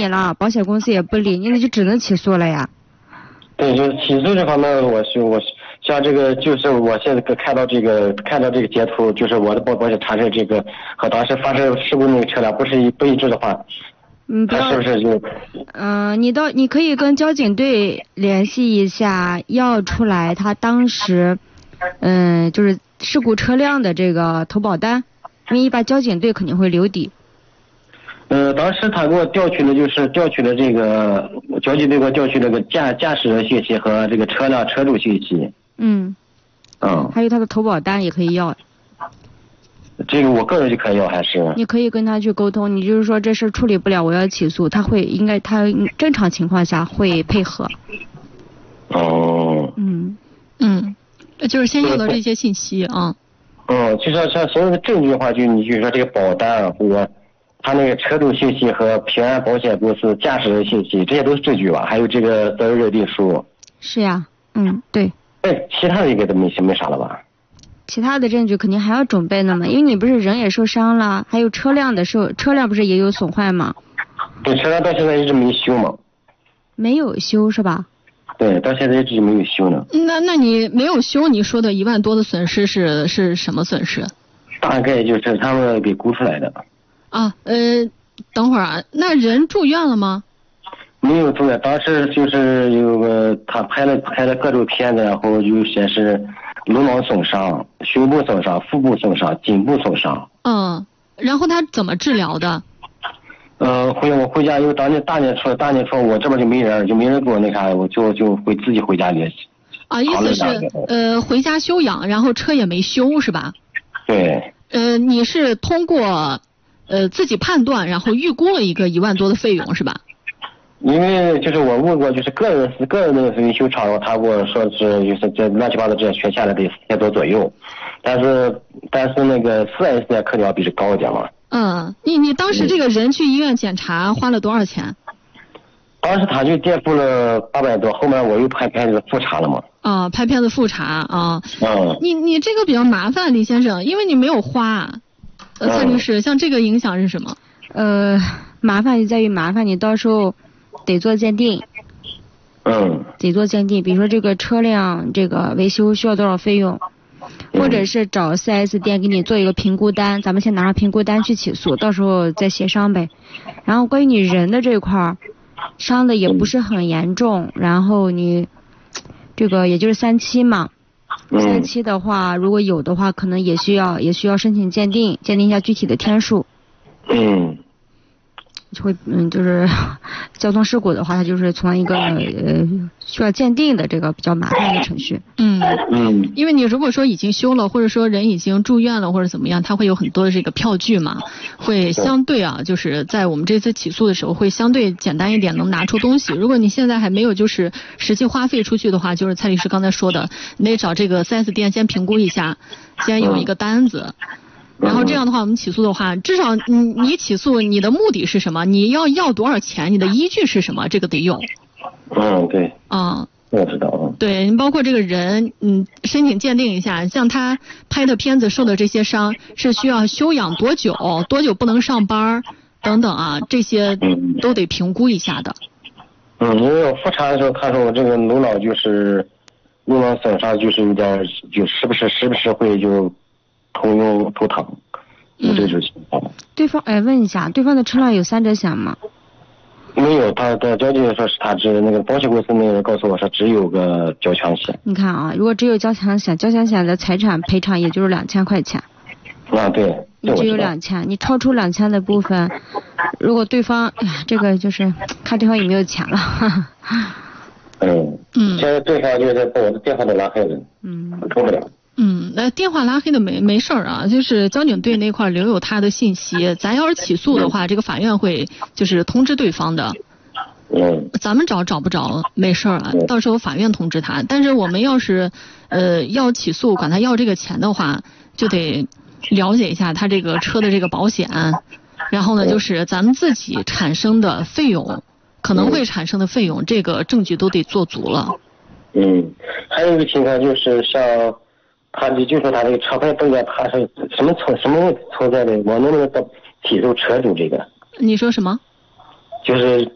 了，保险公司也不理你，那就只能起诉了呀。 对，就是起诉这方面，我像这个，就是我现在看到这个截图，就是我的保险查证这个和当时发生事故那个车辆不一致的话，他是不是就？ 你可以跟交警队联系一下，要出来他当时，就是事故车辆的这个投保单，因为一般交警队肯定会留底。 当时他给我调取的这个交警队给我调取那个驾驶人信息和这个车主信息。还有他的投保单也可以要。这个我个人就可以要还是？ 你可以跟他去沟通，你就是说这事处理不了，我要起诉，他正常情况下会配合。 就是先要到这些信息啊。 就像所有的证据的话，你就说这个保单和他那个车主信息和平安保险公司驾驶人信息，这些都是证据吧？还有这个责任认定书。是呀，对。 其他的应该都没啥了吧？ 其他的证据肯定还要准备呢嘛，因为你不是人也受伤了，还有车辆不是也有损坏吗？ 对，车辆到现在一直没修嘛。 没有修是吧？ 对，到现在一直没有修呢。 那你没有修，你说的1万多的损失是什么损失？ 大概就是他们给估出来的。 等会儿啊，那人住院了吗？ 没有住院，当时就是有个他拍了各种片子，然后就显示颅脑损伤、胸部损伤、腹部损伤、颈部损伤。 然后他怎么治疗的？ 我回家，因为当年大年初我这边就没人给我那啥，我就会自己回家联系。 意思是回家休养，然后车也没修是吧？ 对。 你是通过自己判断，然后预估了一个1万多的费用是吧？ 因为就是我问过，就是个人的维修厂，他跟我说是就是这乱七八糟这全下来得4千多左右，但是那个4S店肯定要比这高一点嘛。 你当时这个人去医院检查花了多少钱？ 当时他就垫付了800多，后面我又拍片子复查了嘛。 拍片子复查啊。你这个比较麻烦，李先生，因为你没有花。蔡律师，像这个影响是什么？ 麻烦就在于麻烦，你到时候得做鉴定。得做鉴定，比如说这个车辆这个维修需要多少费用，或者是找4S店给你做一个评估单，咱们先拿上评估单去起诉，到时候再协商呗。然后关于你人的这块儿，伤的也不是很严重，然后你这个也就是3期嘛。3期的话，如果有的话，可能也需要申请鉴定一下具体的天数。就会就是交通事故的话，它就是从一个需要鉴定的这个比较麻烦的程序。 因为你如果说已经修了，或者说人已经住院了或者怎么样，它会有很多的这个票据嘛，会相对就是在我们这次起诉的时候会相对简单一点，能拿出东西。如果你现在还没有就是实际花费出去的话，就是蔡律师刚才说的，你得找这个4S店先评估一下，先有一个单子。然后这样的话，我们起诉的话，至少你起诉你的目的是什么？你要多少钱？你的依据是什么？这个得有。 对。我知道。 对，你包括这个人，申请鉴定一下，像他拍的片子受的这些伤，是需要休养多久不能上班等等这些都得评估一下的。 因为我复查的时候，他说我这个颅脑损伤，就是有点就时不时会就头疼，这种情况。 对方问一下，对方的车辆有3者险吗？ 没有，他的交警说是他那个保险公司那个人告诉我说只有个交强险。 你看如果只有交强险的财产赔偿也就是2000块钱。 对。 你只有2000，你超出2000的部分，如果对方这个就是看对方有没有钱了。 现在对方就是把我的电话都拉黑了。我受不了。 那电话拉黑的没事儿就是交警队那块留有他的信息，咱要是起诉的话，这个法院会就是通知对方的。咱们找不着没事儿到时候法院通知他。但是我们要是要起诉管他要这个钱的话，就得了解一下他这个车的这个保险，然后呢就是咱们自己产生的费用，可能会产生的费用，这个证据都得做足了。 还有一个情况就是像他就说他这个车牌登记他是什么问题存在的，我能不能起诉车主这个？ 你说什么？ 就是